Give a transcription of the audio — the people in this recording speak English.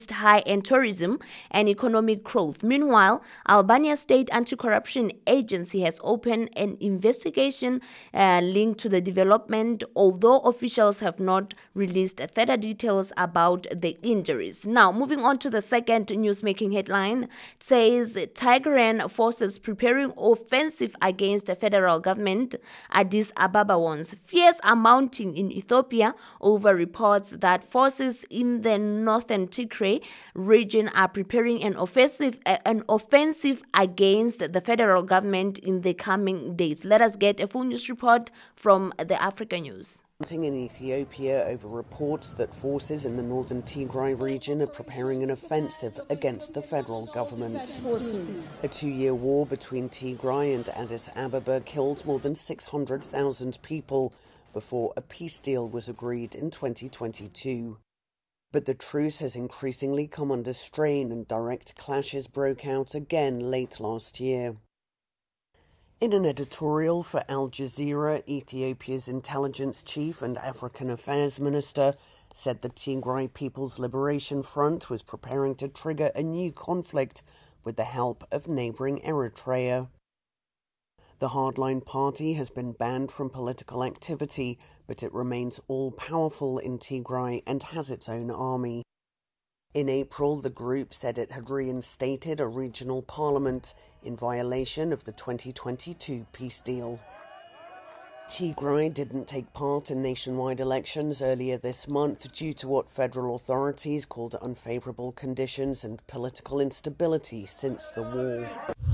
high-end tourism and economic growth. Meanwhile, Albania's state anti-corruption agency has opened an investigation linked to the development, although officials have not released further details about the injuries. Now, moving on to the second newsmaking headline, it says Tigrayan forces preparing offensive against the federal government. Addis Ababa warns fears are mounting in Ethiopia over reports that forces in the northern Tigray region are preparing an offensive against the federal government in the coming days. Let us get a full news report from the Africa News. In Ethiopia over reports that forces in the northern Tigray region are preparing an offensive against the federal government. A 2-year war between Tigray and Addis Ababa killed more than 600,000 people before a peace deal was agreed in 2022. But the truce has increasingly come under strain and direct clashes broke out again late last year. In an editorial for Al Jazeera, Ethiopia's intelligence chief and African affairs minister said the Tigray People's Liberation Front was preparing to trigger a new conflict with the help of neighboring Eritrea. The hardline party has been banned from political activity, but it remains all-powerful in Tigray and has its own army. In April, the group said it had reinstated a regional parliament in violation of the 2022 peace deal. Tigray didn't take part in nationwide elections earlier this month due to what federal authorities called unfavorable conditions and political instability since the war.